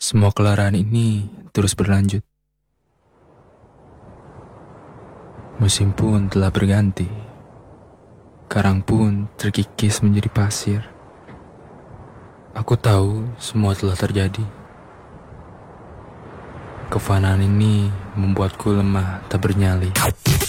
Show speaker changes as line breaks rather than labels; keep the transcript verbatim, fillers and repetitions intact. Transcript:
Semua kelarahan ini terus berlanjut. Musim pun telah berganti. Karang pun terkikis menjadi pasir. Aku tahu semua telah terjadi. Kefanaan ini membuatku lemah tak bernyali.